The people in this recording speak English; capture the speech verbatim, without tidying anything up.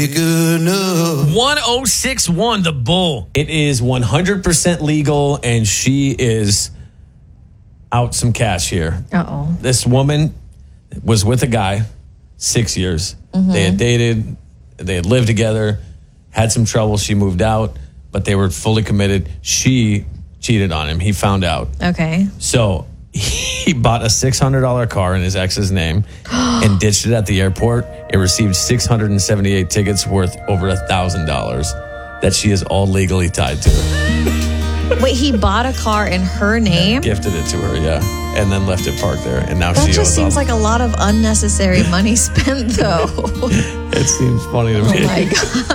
Good enough. one oh six one, the bull. It is one hundred percent legal, and she is out some cash here. Uh-oh. This woman was with a guy six years. Mm-hmm. They had dated. They had lived together, had some trouble. She moved out, but they were fully committed. She cheated on him. He found out. Okay. So he bought a six hundred dollars car in his ex's name and ditched it at the airport. It received six hundred seventy-eight tickets worth over one thousand dollars that she is all legally tied to. Wait, he bought a car in her name? Gifted it to her, yeah. And then left it parked there. And now That she just owes seems all- like a lot of unnecessary money spent, though. It seems funny to me. Oh, my God.